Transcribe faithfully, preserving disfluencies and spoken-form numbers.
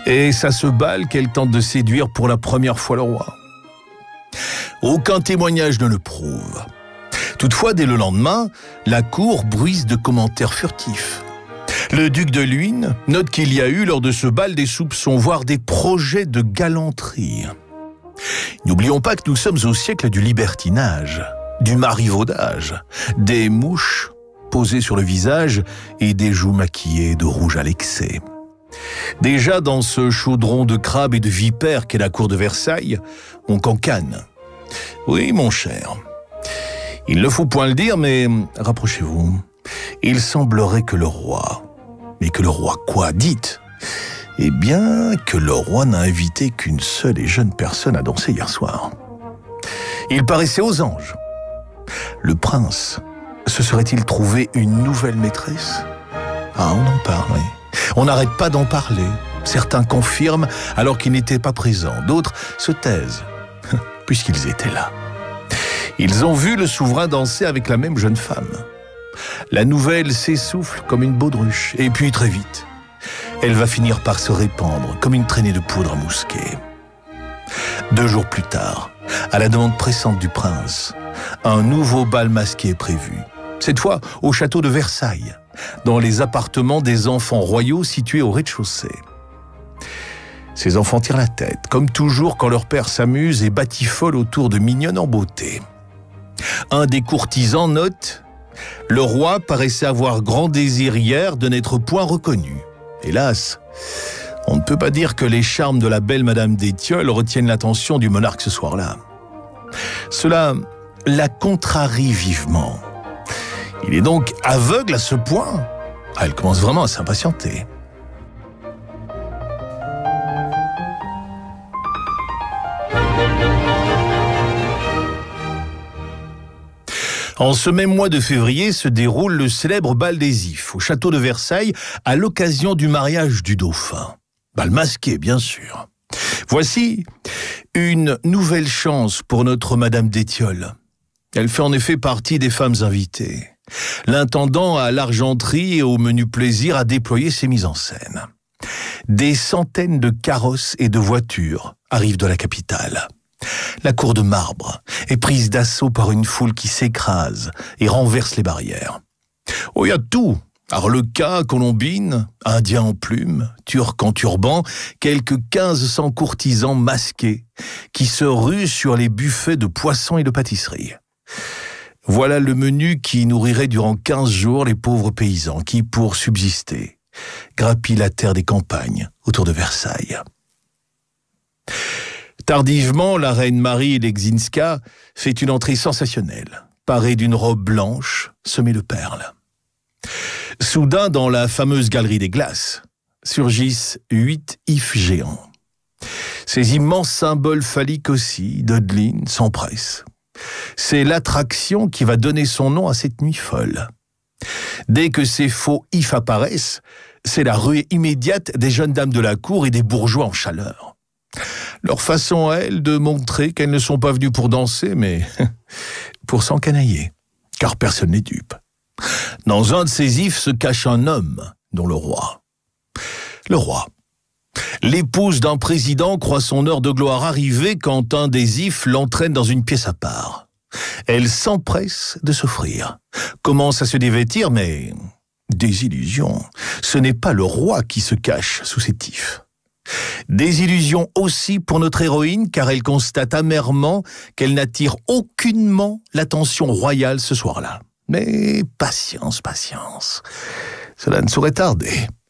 Et c'est à ce bal qu'elle tente de séduire pour la première fois le roi. Aucun témoignage ne le prouve. Toutefois, dès le lendemain, la cour bruise de commentaires furtifs. Le duc de Luynes note qu'il y a eu lors de ce bal des soupçons, voire des projets de galanterie. N'oublions pas que nous sommes au siècle du libertinage, du marivaudage, des mouches posées sur le visage et des joues maquillées de rouge à l'excès. Déjà dans ce chaudron de crabes et de vipères qu'est la cour de Versailles, on cancane. Oui, mon cher, il ne faut point le dire, mais rapprochez-vous. Il semblerait que le roi... Mais que le roi quoi, dites? Eh bien, que le roi n'a invité qu'une seule et jeune personne à danser hier soir. Il paraissait aux anges. Le prince, se serait-il trouvé une nouvelle maîtresse? Ah, on en parle, oui. On n'arrête pas d'en parler. Certains confirment alors qu'ils n'étaient pas présents. D'autres se taisent, puisqu'ils étaient là. Ils ont vu le souverain danser avec la même jeune femme. La nouvelle s'essouffle comme une baudruche, et puis très vite, elle va finir par se répandre comme une traînée de poudre à mousquet. Deux jours plus tard, à la demande pressante du prince, un nouveau bal masqué est prévu. Cette fois au château de Versailles, dans les appartements des enfants royaux situés au rez-de-chaussée. Ces enfants tirent la tête, comme toujours quand leur père s'amuse et batifole autour de mignonnes en beauté. Un des courtisans note: le roi paraissait avoir grand désir hier de n'être point reconnu. Hélas, on ne peut pas dire que les charmes de la belle Madame d'Étiole retiennent l'attention du monarque ce soir-là. Cela la contrarie vivement. Il est donc aveugle à ce point. Ah, elle commence vraiment à s'impatienter. En ce même mois de février se déroule le célèbre bal des Ifs au château de Versailles à l'occasion du mariage du dauphin. Bal masqué, bien sûr. Voici une nouvelle chance pour notre Madame d'Étiole. Elle fait en effet partie des femmes invitées. L'intendant à l'argenterie et au menu plaisir a déployé ses mises en scène. Des centaines de carrosses et de voitures arrivent de la capitale. La cour de marbre est prise d'assaut par une foule qui s'écrase et renverse les barrières. Oh, il y a tout. Arlequins, colombines, indiens en plumes, turcs en turban, quelques quinze cents courtisans masqués qui se ruent sur les buffets de poissons et de pâtisseries. Voilà le menu qui nourrirait durant quinze jours les pauvres paysans qui, pour subsister, grappillent la terre des campagnes autour de Versailles. Tardivement, la reine Marie Leczinska fait une entrée sensationnelle, parée d'une robe blanche semée de perles. Soudain, dans la fameuse galerie des glaces, surgissent huit ifs géants. Ces immenses symboles phalliques aussi, Dödlin s'empresse. C'est l'attraction qui va donner son nom à cette nuit folle. Dès que ces faux ifs apparaissent, c'est la ruée immédiate des jeunes dames de la cour et des bourgeois en chaleur. Leur façon à elles de montrer qu'elles ne sont pas venues pour danser, mais pour s'encanailler, car personne n'est dupe. Dans un de ces ifs se cache un homme, dont le roi. Le roi. L'épouse d'un président croit son heure de gloire arriver quand un des ifs l'entraîne dans une pièce à part. Elle s'empresse de s'offrir, commence à se dévêtir, mais désillusion. Ce n'est pas le roi qui se cache sous cet if. Désillusion aussi pour notre héroïne, car elle constate amèrement qu'elle n'attire aucunement l'attention royale ce soir-là. Mais patience, patience, cela ne saurait tarder.